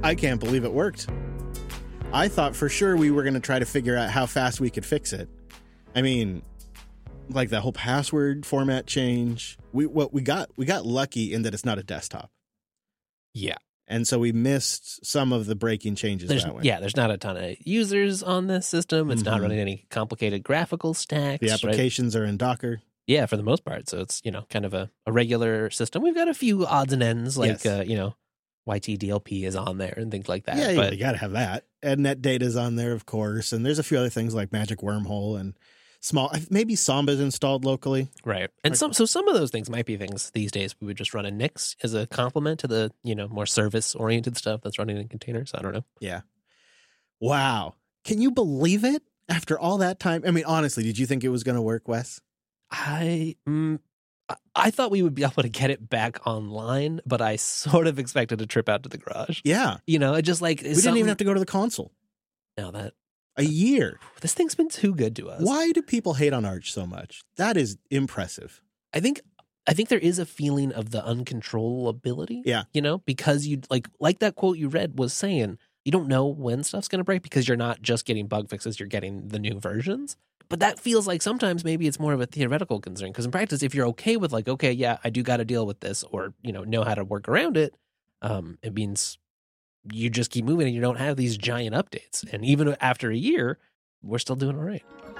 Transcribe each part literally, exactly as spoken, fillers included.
I can't believe it worked. I thought for sure we were going to try to figure out how fast we could fix it. I mean, like the whole password format change. We what we got we got lucky in that it's not a desktop. Yeah. And so we missed some of the breaking changes There's, that way. Yeah, there's not a ton of users on this system. It's Mm-hmm. not running any complicated graphical stacks. The applications right? are in Docker. Yeah, for the most part. So it's, you know, kind of a, a regular system. We've got a few odds and ends, like, Yes. uh, you know, Y T D L P is on there and things like that. Yeah, yeah, but you got to have that. And NetData's on there, of course. And there's a few other things like Magic Wormhole and small, maybe Samba's installed locally. Right. And Like- some so some of those things might be things these days we would just run in Nix as a complement to the, you know, more service-oriented stuff that's running in containers. I don't know. Yeah. Wow. Can you believe it? After all that time? I mean, honestly, did you think it was going to work, Wes? I mm, I- I thought we would be able to get it back online, but I sort of expected a trip out to the garage. Yeah. You know, it just like We didn't even have to go to the console. Now that A year. this thing's been too good to us. Why do people hate on Arch so much? That is impressive. I think I think there is a feeling of the uncontrollability. Yeah. You know, because you like like that quote you read was saying you don't know when stuff's going to break because you're not just getting bug fixes, you're getting the new versions. But that feels like sometimes maybe it's more of a theoretical concern because in practice, if you're okay with like, okay, yeah, I do got to deal with this or, you know, know how to work around it, um, it means you just keep moving and you don't have these giant updates. And even after a year, we're still doing all right.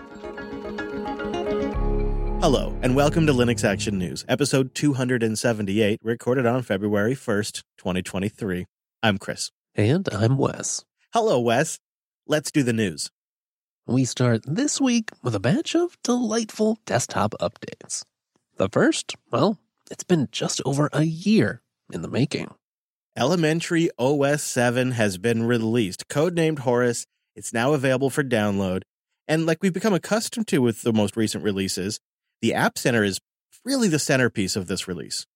Hello, and welcome to Linux Action News, episode two hundred seventy-eight, recorded on February first, twenty twenty-three. I'm Chris. And I'm Wes. Hello, Wes. Let's do the news. We start this week with a batch of delightful desktop updates. The first, well, it's been just over a year in the making. Elementary O S seven has been released, codenamed Horus. It's now available for download. And like we've become accustomed to with the most recent releases, the App Center is really the centerpiece of this release.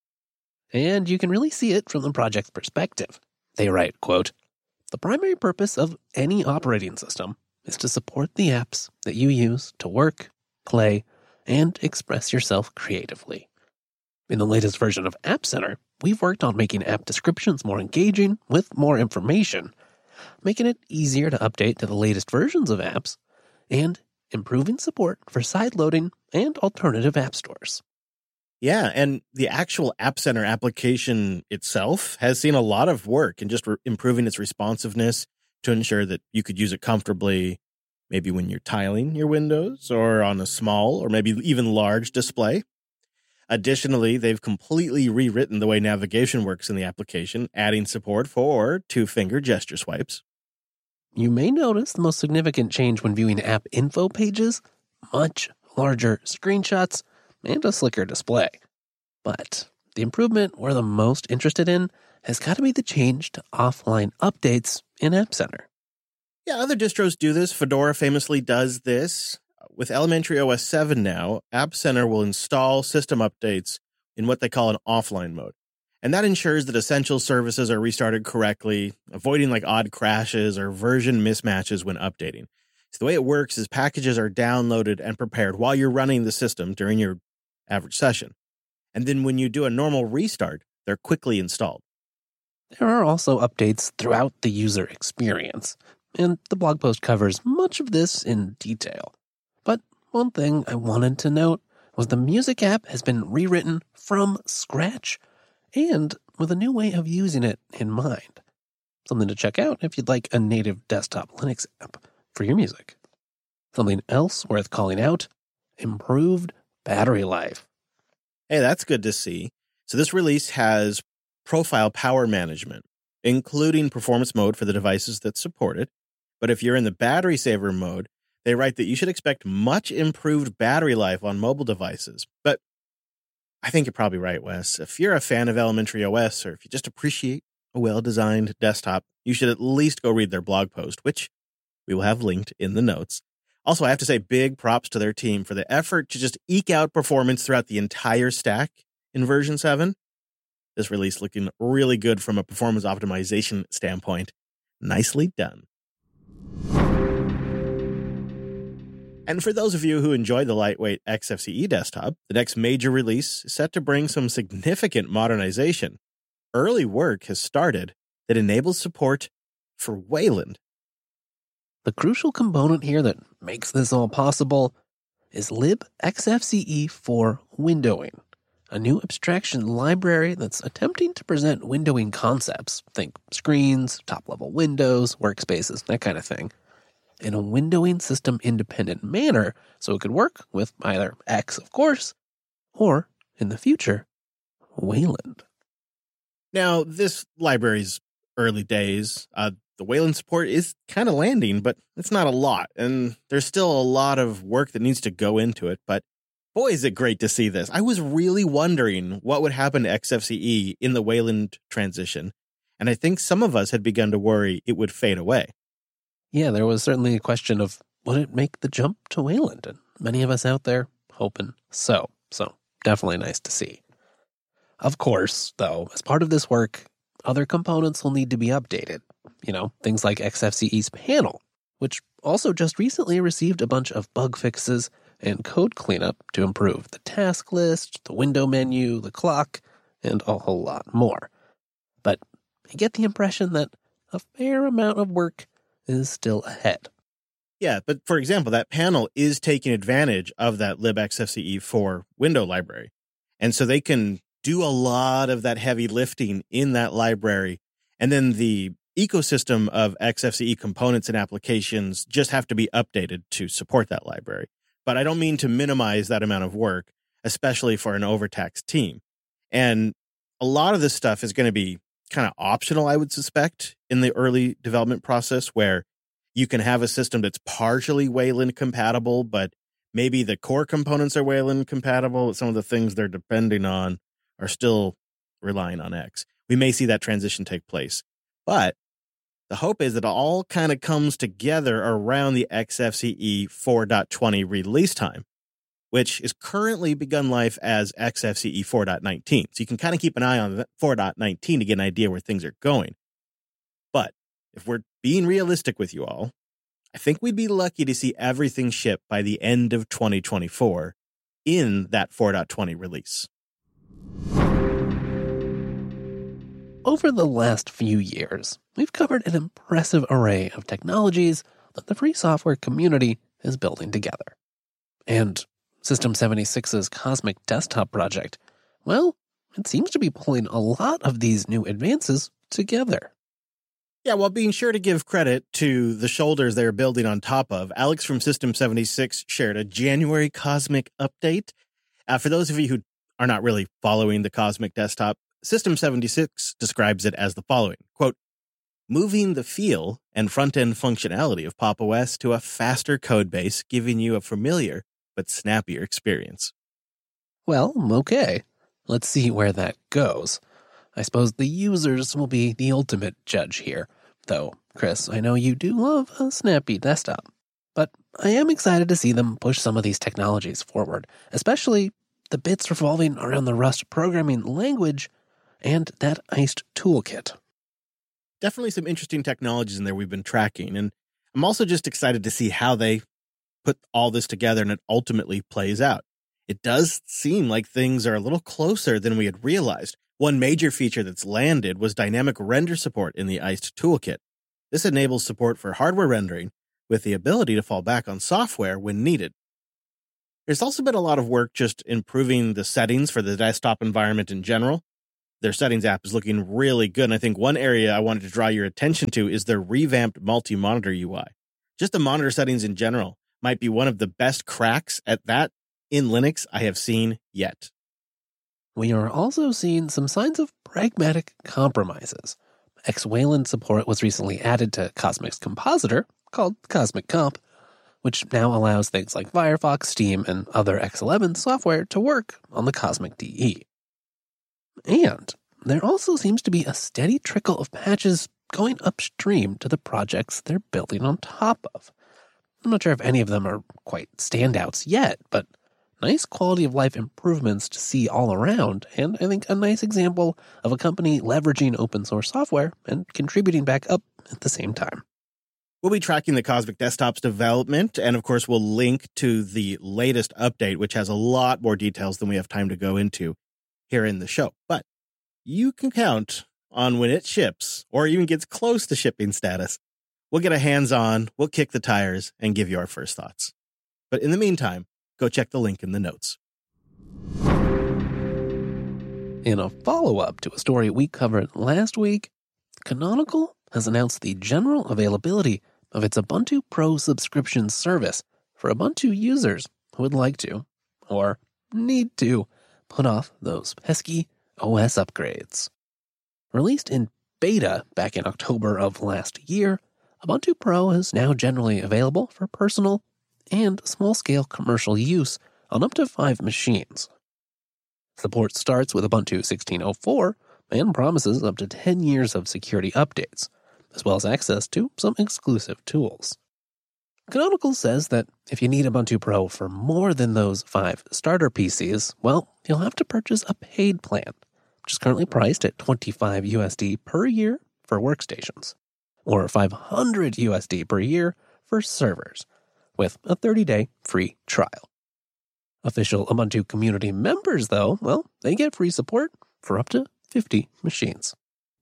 And you can really see it from the project's perspective. They write, quote, "The primary purpose of any operating system is to support the apps that you use to work, play, and express yourself creatively. In the latest version of App Center, we've worked on making app descriptions more engaging with more information, making it easier to update to the latest versions of apps, and improving support for sideloading and alternative app stores." Yeah, and the actual App Center application itself has seen a lot of work in just re- improving its responsiveness to ensure that you could use it comfortably, maybe when you're tiling your windows or on a small or maybe even large display. Additionally, they've completely rewritten the way navigation works in the application, adding support for two-finger gesture swipes. You may notice the most significant change when viewing app info pages, much larger screenshots, and a slicker display. But the improvement we're the most interested in has got to be the change to offline updates in App Center. Yeah, other distros do this. Fedora famously does this. With Elementary O S seven now, App Center will install system updates in what they call an offline mode. And that ensures that essential services are restarted correctly, avoiding like odd crashes or version mismatches when updating. So the way it works is packages are downloaded and prepared while you're running the system during your average session. And then when you do a normal restart, they're quickly installed. There are also updates throughout the user experience, and the blog post covers much of this in detail. But one thing I wanted to note was the music app has been rewritten from scratch and with a new way of using it in mind. Something to check out if you'd like a native desktop Linux app for your music. Something else worth calling out, improved battery life. Hey, that's good to see. So this release has profile power management, including performance mode for the devices that support it. But if you're in the battery saver mode, they write that you should expect much improved battery life on mobile devices. But I think you're probably right, Wes. If you're a fan of Elementary O S, or if you just appreciate a well-designed desktop, you should at least go read their blog post, which we will have linked in the notes. Also, I have to say big props to their team for the effort to just eke out performance throughout the entire stack in version seven. This release looking really good from a performance optimization standpoint. Nicely done. And for those of you who enjoy the lightweight X F C E desktop, the next major release is set to bring some significant modernization. Early work has started that enables support for Wayland. The crucial component here that makes this all possible is libxfce for windowing, a new abstraction library that's attempting to present windowing concepts, think screens, top-level windows, workspaces, that kind of thing, in a windowing system-independent manner so it could work with either X, of course, or, in the future, Wayland. Now, this library's early days. Uh, the Wayland support is kind of landing, but it's not a lot, and there's still a lot of work that needs to go into it, but boy, is it great to see this. I was really wondering what would happen to X F C E in the Wayland transition, and I think some of us had begun to worry it would fade away. Yeah, there was certainly a question of, would it make the jump to Wayland? And many of us out there hoping so. So definitely nice to see. Of course, though, as part of this work, other components will need to be updated. You know, things like X F C E's panel, which also just recently received a bunch of bug fixes and code cleanup to improve the task list, the window menu, the clock, and a whole lot more. But I get the impression that a fair amount of work is still ahead. Yeah, but for example, that panel is taking advantage of that libxfce four window library. And so they can do a lot of that heavy lifting in that library. And then the ecosystem of X F C E components and applications just have to be updated to support that library. But I don't mean to minimize that amount of work, especially for an overtaxed team. And a lot of this stuff is going to be kind of optional, I would suspect, in the early development process, where you can have a system that's partially Wayland compatible, but maybe the core components are Wayland compatible. Some of the things they're depending on are still relying on X. We may see that transition take place. But the hope is that it all kind of comes together around the X F C E four point twenty release time, which is currently begun life as X F C E four point nineteen. So you can kind of keep an eye on four point nineteen to get an idea where things are going. But if we're being realistic with you all, I think we'd be lucky to see everything ship by the end of twenty twenty-four in that four point twenty release. Over the last few years, we've covered an impressive array of technologies that the free software community is building together. And System seventy-six's Cosmic Desktop project, well, it seems to be pulling a lot of these new advances together. Yeah, while being sure to give credit to the shoulders they're building on top of, Alex from System seventy-six shared a January Cosmic update. Uh, for those of you who are not really following the Cosmic Desktop, System seventy-six describes it as the following, quote, moving the feel and front-end functionality of Pop! O S to a faster code base, giving you a familiar but snappier experience. Well, okay. Let's see where that goes. I suppose the users will be the ultimate judge here. Though, Chris, I know you do love a snappy desktop. But I am excited to see them push some of these technologies forward, especially the bits revolving around the Rust programming language and that iced toolkit. Definitely some interesting technologies in there we've been tracking, and I'm also just excited to see how they put all this together and it ultimately plays out. It does seem like things are a little closer than we had realized. One major feature that's landed was dynamic render support in the iced toolkit. This enables support for hardware rendering with the ability to fall back on software when needed. There's also been a lot of work just improving the settings for the desktop environment in general. Their settings app is looking really good, and I think one area I wanted to draw your attention to is their revamped multi-monitor U I. Just the monitor settings in general might be one of the best cracks at that in Linux I have seen yet. We are also seeing some signs of pragmatic compromises. X-Wayland support was recently added to Cosmic's compositor, called Cosmic Comp, which now allows things like Firefox, Steam, and other X eleven software to work on the Cosmic D E. And there also seems to be a steady trickle of patches going upstream to the projects they're building on top of. I'm not sure if any of them are quite standouts yet, but nice quality of life improvements to see all around, and I think a nice example of a company leveraging open source software and contributing back up at the same time. We'll be tracking the Cosmic Desktop's development, and of course we'll link to the latest update, which has a lot more details than we have time to go into here in the show. But you can count on when it ships or even gets close to shipping status. We'll get a hands-on, we'll kick the tires, and give you our first thoughts. But in the meantime, go check the link in the notes. In a follow-up to a story we covered last week, Canonical has announced the general availability of its Ubuntu Pro subscription service for Ubuntu users who would like to, or need to, put off those pesky O S upgrades. Released in beta back in October of last year, Ubuntu Pro is now generally available for personal and small-scale commercial use on up to five machines. Support starts with Ubuntu sixteen oh four and promises up to ten years of security updates, as well as access to some exclusive tools. Canonical says that if you need Ubuntu Pro for more than those five starter P Cs, well, you'll have to purchase a paid plan, which is currently priced at twenty-five U S D per year for workstations, or five hundred U S D per year for servers, with a thirty-day free trial. Official Ubuntu community members, though, well, they get free support for up to fifty machines.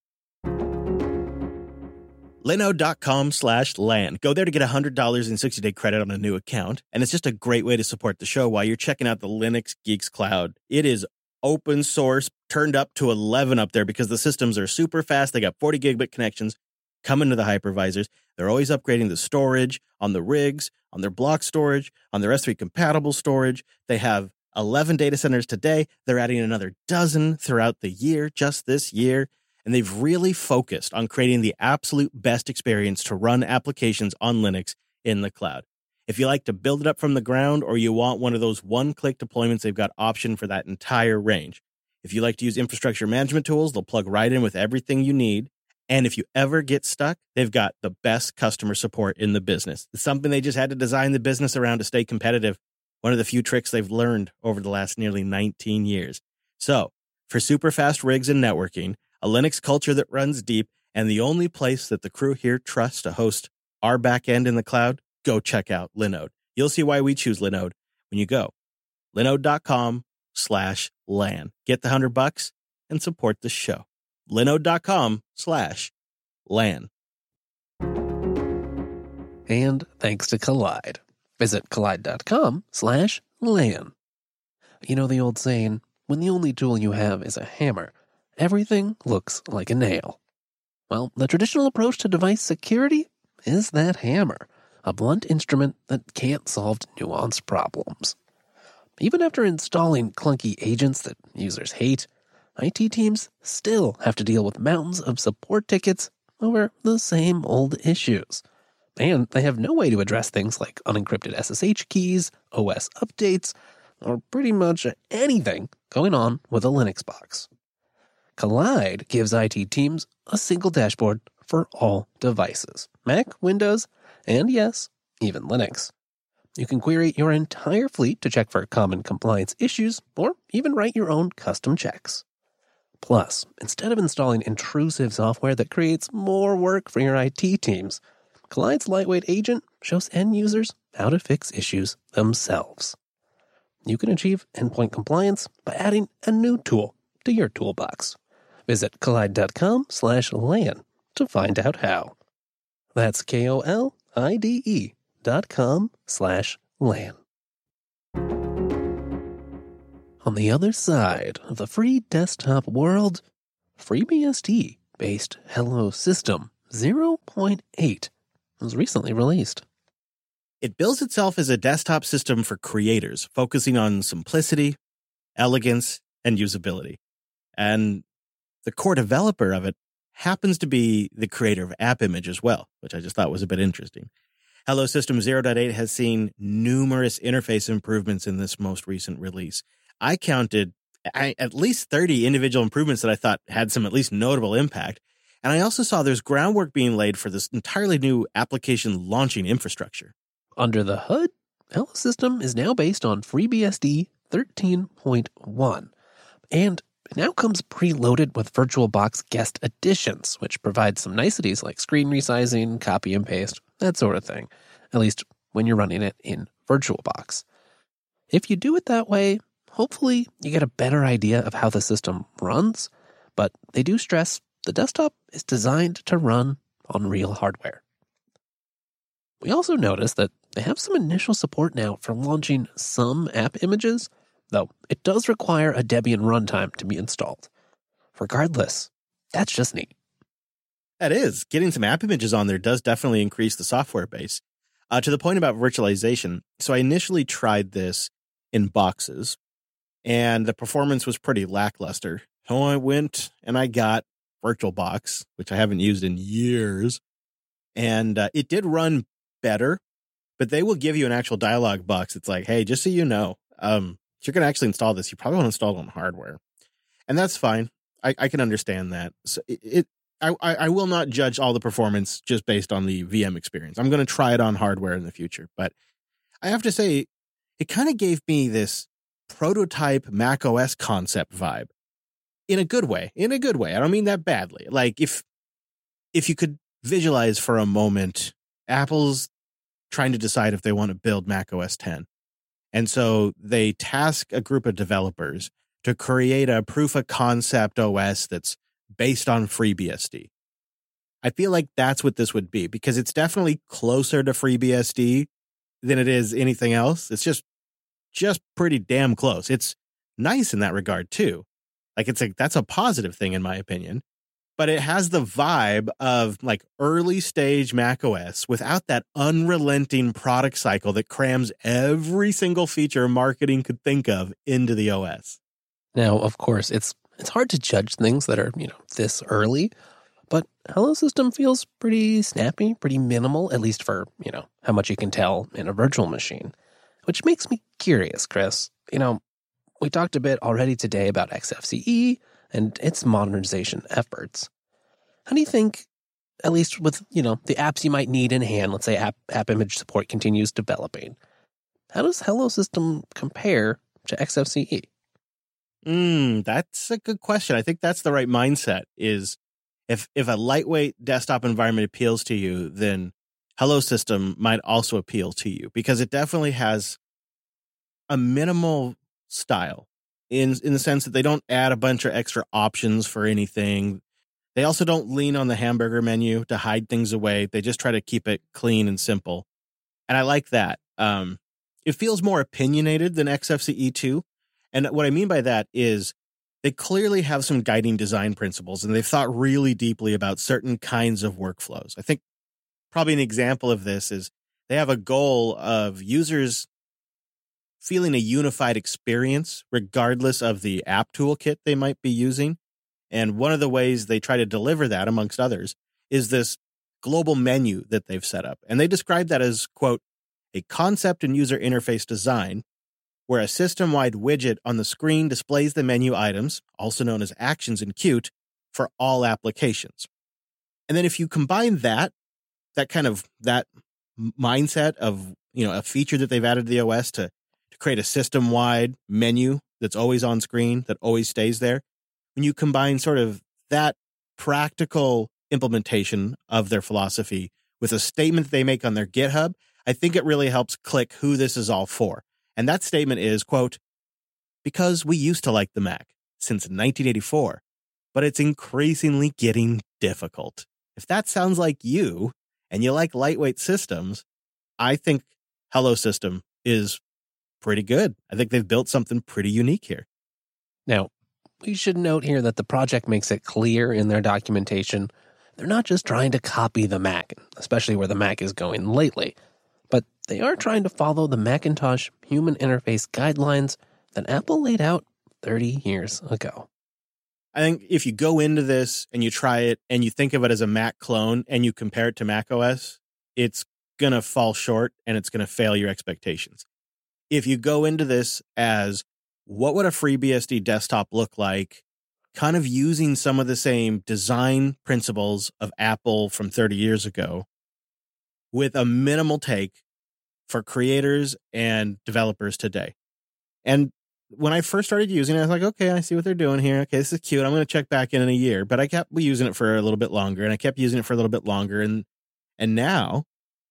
Linode.com slash LAN. Go there to get one hundred dollars in sixty-day credit on a new account, and it's just a great way to support the show while you're checking out the Linux Geeks Cloud. It is open source, turned up to eleven up there because the systems are super fast. They got forty gigabit connections coming to the hypervisors. They're always upgrading the storage on the rigs, on their block storage, on their S three compatible storage. They have eleven data centers today. They're adding another dozen throughout the year, just this year. And they've really focused on creating the absolute best experience to run applications on Linux in the cloud. If you like to build it up from the ground or you want one of those one-click deployments, they've got option for that entire range. If you like to use infrastructure management tools, they'll plug right in with everything you need. And if you ever get stuck, they've got the best customer support in the business. It's something they just had to design the business around to stay competitive. One of the few tricks they've learned over the last nearly nineteen years. So, for super fast rigs and networking, a Linux culture that runs deep, and the only place that the crew here trusts to host our backend in the cloud, go check out Linode. You'll see why we choose Linode when you go. Linode.com slash LAN. Get the hundred bucks and support the show. Linode.com slash LAN. And thanks to Collide. Visit Collide.com slash LAN. You know the old saying, when the only tool you have is a hammer, everything looks like a nail. Well, the traditional approach to device security is that hammer, a blunt instrument that can't solve nuanced problems. Even after installing clunky agents that users hate, I T teams still have to deal with mountains of support tickets over the same old issues. And they have no way to address things like unencrypted S S H keys, O S updates, or pretty much anything going on with a Linux box. Collide gives I T teams a single dashboard for all devices, Mac, Windows, and yes, even Linux. You can query your entire fleet to check for common compliance issues, or even write your own custom checks. Plus, instead of installing intrusive software that creates more work for your I T teams, Collide's lightweight agent shows end users how to fix issues themselves. You can achieve endpoint compliance by adding a new tool to your toolbox. Visit Collide.com slash LAN to find out how. That's K-O-L-I-D-E dot com slash LAN. On the other side of the free desktop world, FreeBSD-based Hello System zero point eight was recently released. It bills itself as a desktop system for creators, focusing on simplicity, elegance, and usability. And the core developer of it happens to be the creator of AppImage as well, which I just thought was a bit interesting. Hello System zero point eight has seen numerous interface improvements in this most recent release. I counted at least thirty individual improvements that I thought had some at least notable impact. And I also saw there's groundwork being laid for this entirely new application launching infrastructure. Under the hood, Hello System is now based on FreeBSD thirteen point one. And it now comes preloaded with VirtualBox guest additions, which provide some niceties like screen resizing, copy and paste, that sort of thing, at least when you're running it in VirtualBox. If you do it that way, hopefully you get a better idea of how the system runs, but they do stress the desktop is designed to run on real hardware. We also noticed that they have some initial support now for launching some app images, though it does require a Debian runtime to be installed. Regardless, that's just neat. That is. Getting some app images on there does definitely increase the software base. Uh, to the point about virtualization, so I initially tried this in boxes, and the performance was pretty lackluster. So I went and I got VirtualBox, which I haven't used in years, and uh, it did run better, but they will give you an actual dialog box. It's like, hey, just so you know, um, if you're going to actually install this, you probably want to install it on hardware. And that's fine. I, I can understand that. So it, it I, I will not judge all the performance just based on the V M experience. I'm going to try it on hardware in the future. But I have to say, it kind of gave me this prototype macOS concept vibe in a good way. In a good way. I don't mean that badly. Like if if you could visualize for a moment, Apple's trying to decide if they want to build macOS ten. And so they task a group of developers to create a proof of concept O S that's based on FreeBSD. I feel like that's what this would be, because it's definitely closer to FreeBSD than it is anything else. It's just just pretty damn close. It's nice in that regard too. Like it's like that's a positive thing in my opinion. But it has the vibe of like early stage macOS without that unrelenting product cycle that crams every single feature marketing could think of into the O S. Now, of course, it's it's hard to judge things that are, you know, this early, but Hello System feels pretty snappy, pretty minimal, at least for, you know, how much you can tell in a virtual machine, which makes me curious, Chris. You know, we talked a bit already today about X F C E and its modernization efforts. How do you think, at least with, you know, the apps you might need in hand, let's say app, app image support continues developing, how does Hello System compare to X F C E? Mm, that's a good question. I think that's the right mindset is if if a lightweight desktop environment appeals to you, then Hello System might also appeal to you because it definitely has a minimal style in in the sense that they don't add a bunch of extra options for anything. They also don't lean on the hamburger menu to hide things away. They just try to keep it clean and simple. And I like that. Um, it feels more opinionated than X F C E two. And what I mean by that is they clearly have some guiding design principles, and they've thought really deeply about certain kinds of workflows. I think probably an example of this is they have a goal of users feeling a unified experience regardless of the app toolkit they might be using. And one of the ways they try to deliver that, amongst others, is this global menu that they've set up. And they describe that as, quote, a concept and user interface design where a system-wide widget on the screen displays the menu items, also known as actions in Qt, for all applications. And then if you combine that, that kind of, that mindset of, you know, a feature that they've added to the O S to, to create a system-wide menu that's always on screen, that always stays there, when you combine sort of that practical implementation of their philosophy with a statement they make on their GitHub, I think it really helps click who this is all for. And that statement is, quote, because we used to like the Mac since nineteen eighty-four, but it's increasingly getting difficult. If that sounds like you and you like lightweight systems, I think Hello System is pretty good. I think they've built something pretty unique here. Now, we should note here that the project makes it clear in their documentation they're not just trying to copy the Mac, especially where the Mac is going lately, but they are trying to follow the Macintosh human interface guidelines that Apple laid out thirty years ago. I think if you go into this and you try it and you think of it as a Mac clone and you compare it to macOS, it's going to fall short and it's going to fail your expectations. If you go into this as what would a FreeBSD desktop look like, kind of using some of the same design principles of Apple from thirty years ago, with a minimal take for creators and developers today. And when I first started using it, I was like, okay, I see what they're doing here. Okay, this is cute. I'm going to check back in in a year. But I kept using it for a little bit longer, and I kept using it for a little bit longer. And and now,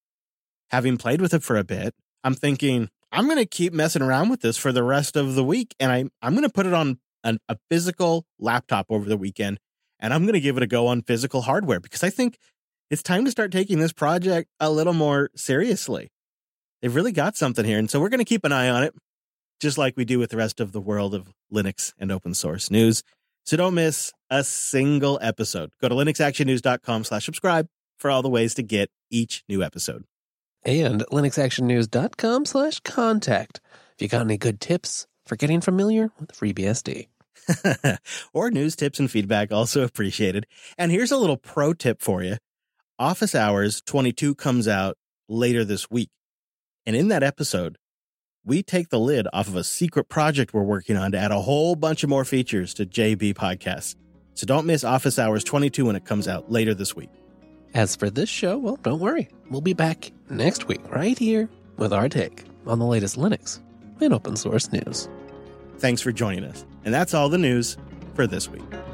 having played with it for a bit, I'm thinking, I'm going to keep messing around with this for the rest of the week. And I, I'm going to put it on an, a physical laptop over the weekend and I'm going to give it a go on physical hardware because I think it's time to start taking this project a little more seriously. They've really got something here, and so we're going to keep an eye on it, just like we do with the rest of the world of Linux and open source news. So don't miss a single episode. Go to linuxactionnews.com slash subscribe for all the ways to get each new episode. And linuxactionnews.com slash contact if you got any good tips for getting familiar with FreeBSD. Or news, tips, and feedback, also appreciated. And here's a little pro tip for you. Office Hours twenty-two comes out later this week. And in that episode, we take the lid off of a secret project we're working on to add a whole bunch of more features to J B Podcasts. So don't miss Office Hours twenty-two when it comes out later this week. As for this show, well, don't worry. We'll be back next week right here with our take on the latest Linux and open source news. Thanks for joining us. And that's all the news for this week.